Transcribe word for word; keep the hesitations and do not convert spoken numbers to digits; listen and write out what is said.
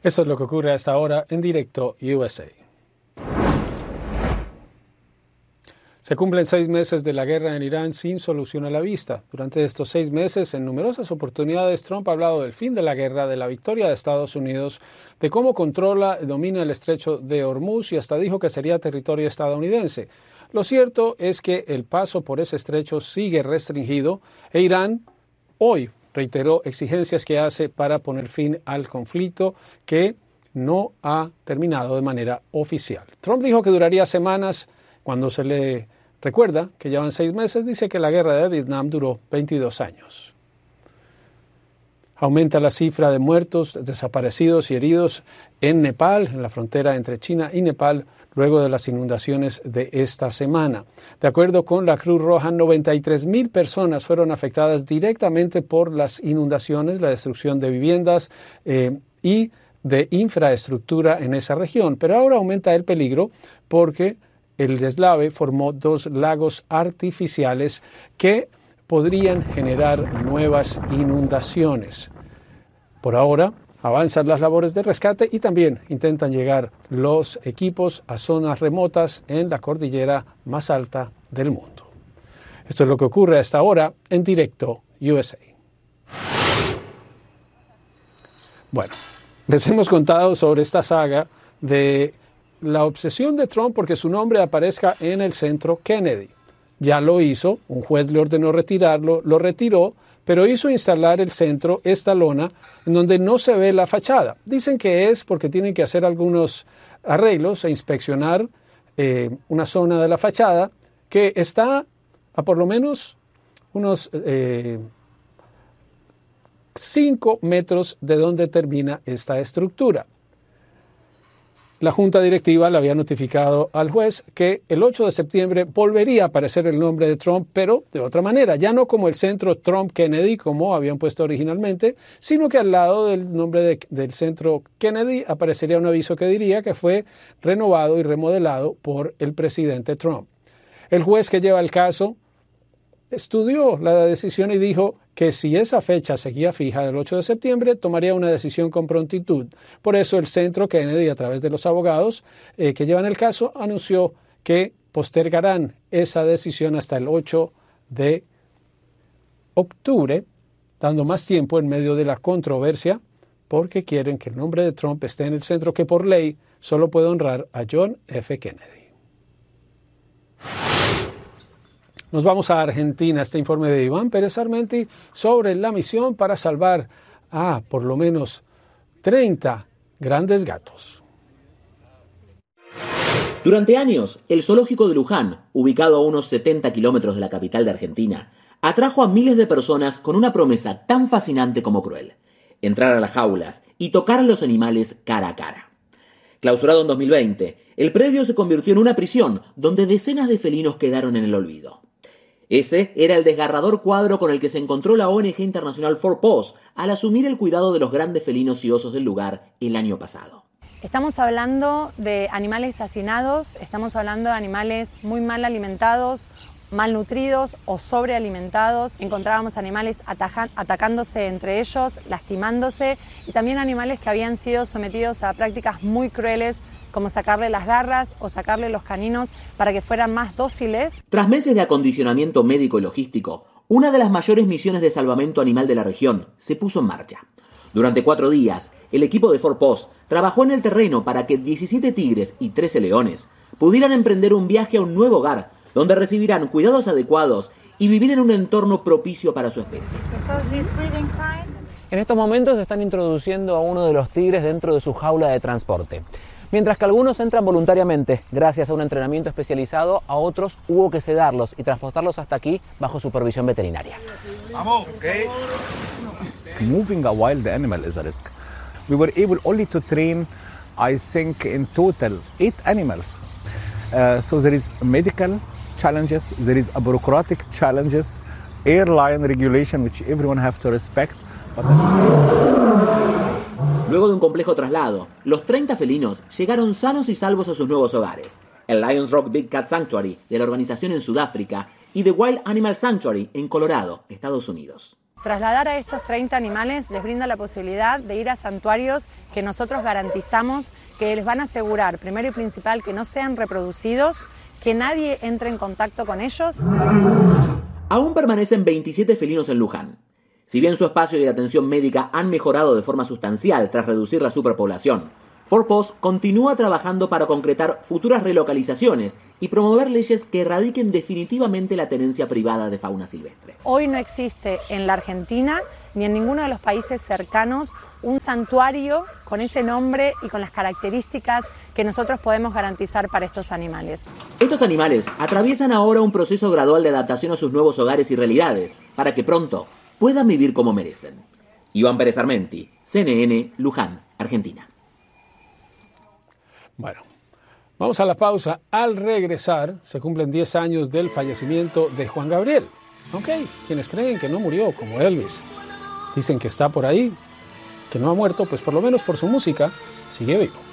Esto es lo que ocurre hasta ahora en Directo U S A. Se cumplen seis meses de la guerra en Irán sin solución a la vista. Durante estos seis meses, en numerosas oportunidades, Trump ha hablado del fin de la guerra, de la victoria de Estados Unidos, de cómo controla y domina el estrecho de Hormuz y hasta dijo que sería territorio estadounidense. Lo cierto es que el paso por ese estrecho sigue restringido e Irán hoy reiteró exigencias que hace para poner fin al conflicto que no ha terminado de manera oficial. Trump dijo que duraría semanas. Cuando se le recuerda que llevan seis meses, dice que la guerra de Vietnam duró veintidós años. Aumenta la cifra de muertos, desaparecidos y heridos en Nepal, en la frontera entre China y Nepal, luego de las inundaciones de esta semana. De acuerdo con la Cruz Roja, noventa y tres mil personas fueron afectadas directamente por las inundaciones, la destrucción de viviendas eh, y de infraestructura en esa región. Pero ahora aumenta el peligro porque el deslave formó dos lagos artificiales que podrían generar nuevas inundaciones. Por ahora, avanzan las labores de rescate y también intentan llegar los equipos a zonas remotas en la cordillera más alta del mundo. Esto es lo que ocurre hasta ahora en Directo U S A. Bueno, les hemos contado sobre esta saga de la obsesión de Trump porque su nombre aparezca en el centro Kennedy. Ya lo hizo, un juez le ordenó retirarlo, lo retiró, pero hizo instalar el centro, esta lona, en donde no se ve la fachada. Dicen que es porque tienen que hacer algunos arreglos e inspeccionar eh, una zona de la fachada que está a por lo menos unos eh, cinco metros de donde termina esta estructura. La Junta Directiva le había notificado al juez que el ocho de septiembre volvería a aparecer el nombre de Trump, pero de otra manera, ya no como el centro Trump Kennedy, como habían puesto originalmente, sino que al lado del nombre de, del centro Kennedy aparecería un aviso que diría que fue renovado y remodelado por el presidente Trump. El juez que lleva el caso estudió la decisión y dijo que si esa fecha seguía fija del ocho de septiembre, tomaría una decisión con prontitud. Por eso el centro Kennedy, a través de los abogados eh, que llevan el caso, anunció que postergarán esa decisión hasta el ocho de octubre, dando más tiempo en medio de la controversia, porque quieren que el nombre de Trump esté en el centro que por ley solo puede honrar a John F. Kennedy. Nos vamos a Argentina, este informe de Iván Pérez Armenti sobre la misión para salvar a por lo menos treinta grandes gatos. Durante años, el zoológico de Luján, ubicado a unos setenta kilómetros de la capital de Argentina, atrajo a miles de personas con una promesa tan fascinante como cruel: entrar a las jaulas y tocar a los animales cara a cara. Clausurado en dos mil veinte, el predio se convirtió en una prisión donde decenas de felinos quedaron en el olvido. Ese era el desgarrador cuadro con el que se encontró la O N G internacional Four Paws al asumir el cuidado de los grandes felinos y osos del lugar el año pasado. Estamos hablando de animales hacinados, estamos hablando de animales muy mal alimentados, malnutridos o sobrealimentados. Encontrábamos animales ataja- atacándose entre ellos, lastimándose, y también animales que habían sido sometidos a prácticas muy crueles, como sacarle las garras o sacarle los caninos para que fueran más dóciles. Tras meses de acondicionamiento médico y logístico, una de las mayores misiones de salvamento animal de la región se puso en marcha. Durante cuatro días, el equipo de Four Paws trabajó en el terreno para que diecisiete tigres y trece leones pudieran emprender un viaje a un nuevo hogar, donde recibirán cuidados adecuados y vivir en un entorno propicio para su especie. En estos momentos están introduciendo a uno de los tigres dentro de su jaula de transporte. Mientras que algunos entran voluntariamente, gracias a un entrenamiento especializado, a otros hubo que sedarlos y transportarlos hasta aquí bajo supervisión veterinaria. Vamos, okay. Moving a wild animal is a risk. We were able only to train, I think, in total eight animals. Uh, so there is medical challenges, there is a bureaucratic challenges, airline regulation which everyone have to respect. But Luego de un complejo traslado, los treinta felinos llegaron sanos y salvos a sus nuevos hogares: el Lions Rock Big Cat Sanctuary de la organización en Sudáfrica y The Wild Animal Sanctuary en Colorado, Estados Unidos. Trasladar a estos treinta animales les brinda la posibilidad de ir a santuarios que nosotros garantizamos que les van a asegurar, primero y principal, que no sean reproducidos, que nadie entre en contacto con ellos. Aún permanecen veintisiete felinos en Luján. Si bien su espacio y atención médica han mejorado de forma sustancial tras reducir la superpoblación, Forpost continúa trabajando para concretar futuras relocalizaciones y promover leyes que erradiquen definitivamente la tenencia privada de fauna silvestre. Hoy no existe en la Argentina ni en ninguno de los países cercanos un santuario con ese nombre y con las características que nosotros podemos garantizar para estos animales. Estos animales atraviesan ahora un proceso gradual de adaptación a sus nuevos hogares y realidades para que pronto puedan vivir como merecen. Iván Pérez Armenti, C N N, Luján, Argentina. Bueno, vamos a la pausa. Al regresar, se cumplen diez años del fallecimiento de Juan Gabriel. Aunque quienes creen que no murió, como Elvis, dicen que está por ahí, que no ha muerto, pues por lo menos por su música, sigue vivo.